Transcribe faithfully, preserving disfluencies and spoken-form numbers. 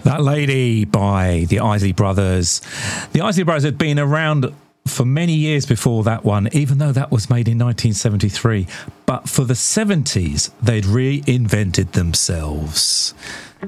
That Lady by the Isley Brothers. The Isley Brothers had been around for many years before that one, even though that was made in nineteen seventy-three. But for the seventies, they'd reinvented themselves.